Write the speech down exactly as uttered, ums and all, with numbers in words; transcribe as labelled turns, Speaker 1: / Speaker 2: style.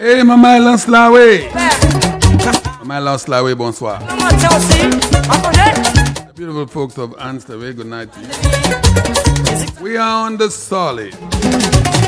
Speaker 1: Hey, Maman Lanslawe. Maman Lanslawe, bonsoir. The beautiful folks of Anstaway, good night to you. We are on the solid.